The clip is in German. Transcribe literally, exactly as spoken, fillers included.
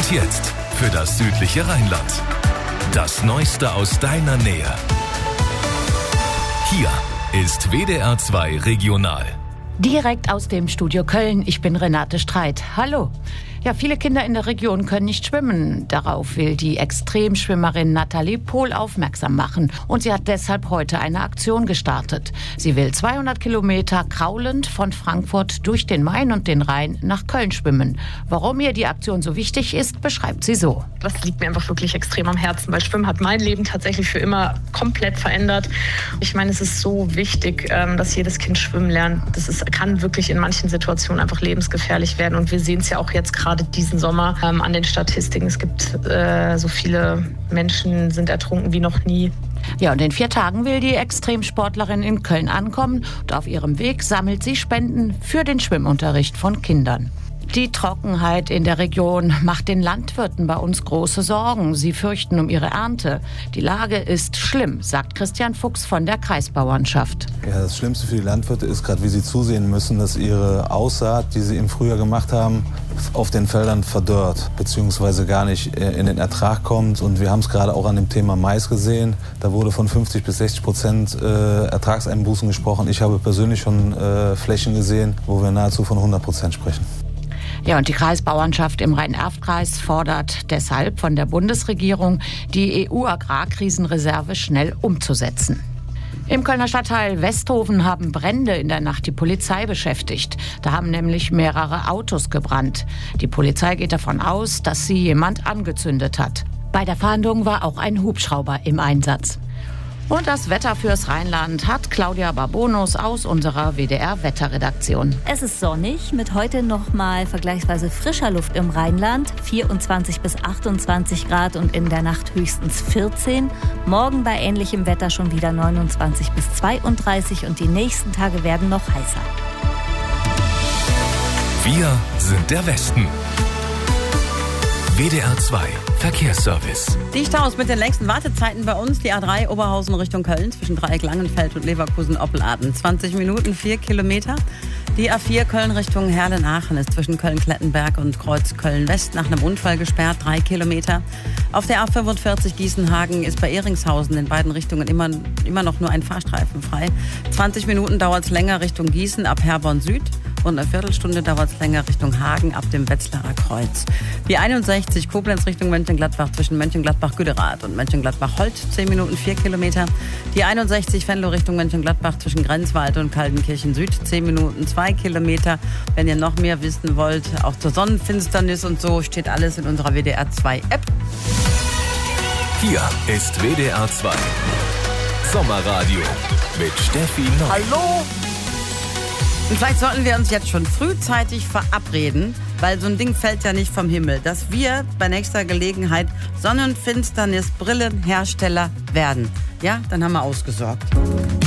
Und jetzt für das südliche Rheinland. Das Neueste aus deiner Nähe. Hier ist W D R zwei Regional. Direkt aus dem Studio Köln. Ich bin Renate Streit. Hallo. Ja, viele Kinder in der Region können nicht schwimmen. Darauf will die Extremschwimmerin Nathalie Pohl aufmerksam machen. Und sie hat deshalb heute eine Aktion gestartet. Sie will zweihundert Kilometer kraulend von Frankfurt durch den Main und den Rhein nach Köln schwimmen. Warum ihr die Aktion so wichtig ist, beschreibt sie so. Das liegt mir einfach wirklich extrem am Herzen, weil Schwimmen hat mein Leben tatsächlich für immer komplett verändert. Ich meine, es ist so wichtig, dass jedes Kind schwimmen lernt. Das ist, kann wirklich in manchen Situationen einfach lebensgefährlich werden. Und wir sehen es ja auch jetzt gerade diesen Sommer ähm, an den Statistiken. Es gibt äh, so viele Menschen, sind ertrunken wie noch nie. Ja, und in vier Tagen will die Extremsportlerin in Köln ankommen. Und auf ihrem Weg sammelt sie Spenden für den Schwimmunterricht von Kindern. Die Trockenheit in der Region macht den Landwirten bei uns große Sorgen. Sie fürchten um ihre Ernte. Die Lage ist schlimm, sagt Christian Fuchs von der Kreisbauernschaft. Ja, das Schlimmste für die Landwirte ist gerade, wie sie zusehen müssen, dass ihre Aussaat, die sie im Frühjahr gemacht haben, auf den Feldern verdorrt, beziehungsweise gar nicht in den Ertrag kommt. Und wir haben es gerade auch an dem Thema Mais gesehen. Da wurde von fünfzig bis sechzig Prozent äh, Ertragseinbußen gesprochen. Ich habe persönlich schon äh, Flächen gesehen, wo wir nahezu von hundert Prozent sprechen. Ja, und die Kreisbauernschaft im Rhein-Erft-Kreis fordert deshalb von der Bundesregierung, die E U-Agrarkrisenreserve schnell umzusetzen. Im Kölner Stadtteil Westhofen haben Brände in der Nacht die Polizei beschäftigt. Da haben nämlich mehrere Autos gebrannt. Die Polizei geht davon aus, dass sie jemand angezündet hat. Bei der Fahndung war auch ein Hubschrauber im Einsatz. Und das Wetter fürs Rheinland hat Claudia Barbonus aus unserer W D R-Wetterredaktion. Es ist sonnig, mit heute noch mal vergleichsweise frischer Luft im Rheinland, vierundzwanzig bis achtundzwanzig Grad und in der Nacht höchstens vierzehn. Morgen bei ähnlichem Wetter schon wieder neunundzwanzig bis zweiunddreißig und die nächsten Tage werden noch heißer. Wir sind der Westen. W D R zwei Verkehrsservice. Die Staus mit den längsten Wartezeiten bei uns. Die A drei Oberhausen Richtung Köln zwischen Dreieck Langenfeld und Leverkusen-Oppeladen. zwanzig Minuten, vier Kilometer. Die A vier Köln Richtung Herlen-Aachen ist zwischen Köln-Klettenberg und Kreuz Köln-West nach einem Unfall gesperrt. Drei Kilometer. Auf der A fünfundvierzig Gießenhagen ist bei Ehringshausen in beiden Richtungen immer, immer noch nur ein Fahrstreifen frei. zwanzig Minuten dauert es länger Richtung Gießen ab Herborn Süd. Und eine Viertelstunde dauert es länger Richtung Hagen ab dem Wetzlarer Kreuz. Die einundsechzig Koblenz Richtung Mönchengladbach zwischen Mönchengladbach-Güderath und Mönchengladbach-Holt, zehn Minuten, vier Kilometer. Die einundsechzig Venlo Richtung Mönchengladbach zwischen Grenzwald und Kaltenkirchen Süd, zehn Minuten, zwei Kilometer. Wenn ihr noch mehr wissen wollt, auch zur Sonnenfinsternis und so, steht alles in unserer W D R zwei App. Hier ist W D R zwei Sommerradio mit Steffi Neu. Hallo! Und vielleicht sollten wir uns jetzt schon frühzeitig verabreden, weil so ein Ding fällt ja nicht vom Himmel, dass wir bei nächster Gelegenheit Sonnenfinsternis-Brillenhersteller werden. Ja, dann haben wir ausgesorgt.